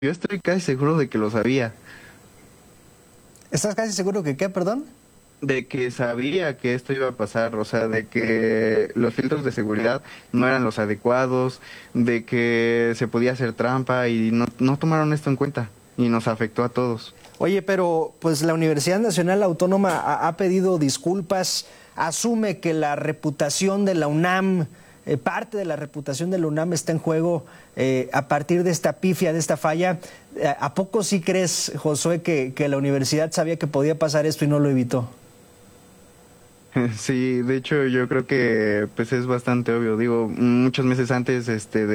Yo estoy casi seguro de que lo sabía, ¿Estás casi seguro que qué, perdón? de que sabía que esto iba a pasar, o sea, de que los filtros de seguridad no eran los adecuados, de que se podía hacer trampa y no tomaron esto en cuenta y nos afectó a todos. Oye, pero pues la Universidad Nacional Autónoma ha pedido disculpas, asume que la reputación de la UNAM, parte de la reputación de la UNAM está en juego a partir de esta pifia, de esta falla. ¿A poco sí crees, Josué, que la universidad sabía que podía pasar esto y no lo evitó? Sí, de hecho yo creo que pues es bastante obvio, digo, muchos meses antes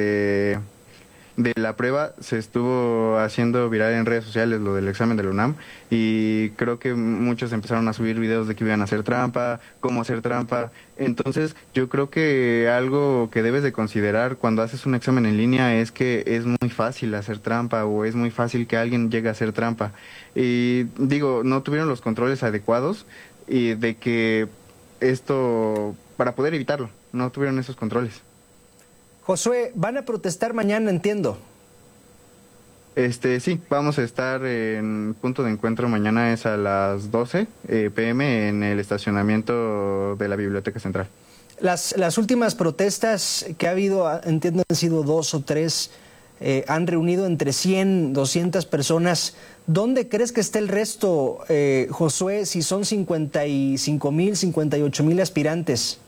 de la prueba se estuvo haciendo viral en redes sociales lo del examen de la UNAM y creo que muchos empezaron a subir videos de que iban a hacer trampa, cómo hacer trampa. Entonces yo creo que algo que debes de considerar cuando haces un examen en línea es que es muy fácil hacer trampa o es muy fácil que alguien llegue a hacer trampa. Y digo, no tuvieron los controles adecuados y de que esto, para poder evitarlo, no tuvieron esos controles. Josué, van a protestar mañana, entiendo. Sí, vamos a estar en punto de encuentro mañana es a las 12 p.m. en el estacionamiento de la Biblioteca Central. Las últimas protestas que ha habido, entiendo, han sido dos o tres, han reunido entre 100, 200 personas. ¿Dónde crees que está el resto, Josué, si son 55,000, 58,000 aspirantes?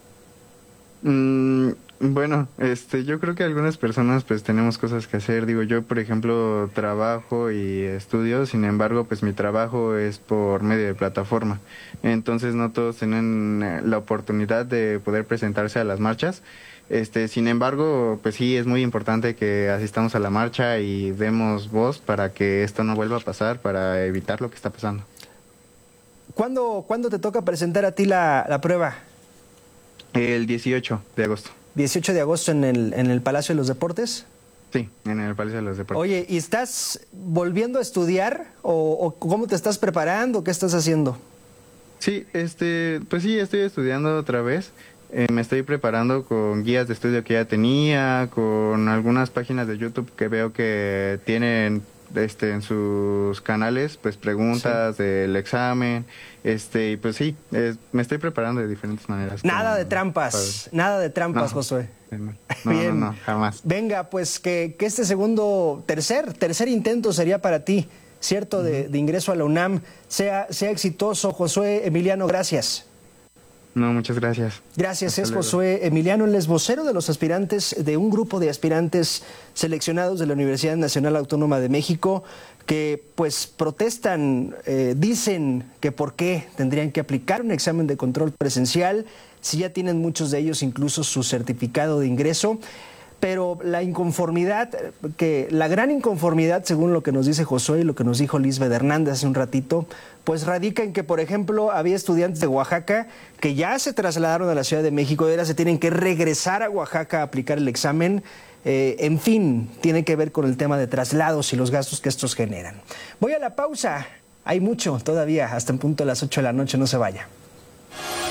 Bueno, yo creo que algunas personas pues tenemos cosas que hacer. Digo, yo por ejemplo trabajo y estudio, sin embargo pues mi trabajo es por medio de plataforma. Entonces no todos tienen la oportunidad de poder presentarse a las marchas. Sin embargo, pues sí es muy importante que asistamos a la marcha y demos voz para que esto no vuelva a pasar, para evitar lo que está pasando. ¿Cuándo te toca presentar a ti la prueba? El 18 de agosto. 18 de agosto en el Palacio de los Deportes. Sí, en el Palacio de los Deportes. Oye, ¿y estás volviendo a estudiar o cómo te estás preparando? ¿Qué estás haciendo? Sí, pues sí, estoy estudiando otra vez. Me estoy preparando con guías de estudio que ya tenía, con algunas páginas de YouTube que veo que tienen en sus canales, pues preguntas Sí. del examen, y pues sí, me estoy preparando de diferentes maneras. Nada de trampas, nada de trampas, No, Josué. no, Bien. no, jamás. Venga, pues que este tercer intento sería para ti, ¿cierto? De ingreso a la UNAM, sea exitoso. Josué Emiliano, gracias. No, muchas gracias. Gracias, Hasta es luego. Josué Emiliano, él es vocero de los aspirantes, de un grupo de aspirantes seleccionados de la Universidad Nacional Autónoma de México, que pues protestan, dicen que por qué tendrían que aplicar un examen de control presencial, si ya tienen muchos de ellos incluso su certificado de ingreso. Pero la inconformidad, la gran inconformidad, según lo que nos dice Josué y lo que nos dijo Lisbeth Hernández hace un ratito, pues radica en que, por ejemplo, había estudiantes de Oaxaca que ya se trasladaron a la Ciudad de México y ahora se tienen que regresar a Oaxaca a aplicar el examen. En fin, tiene que ver con el tema de traslados y los gastos que estos generan. Voy a la pausa, hay mucho todavía, hasta en punto de las 8 de la noche, no se vaya.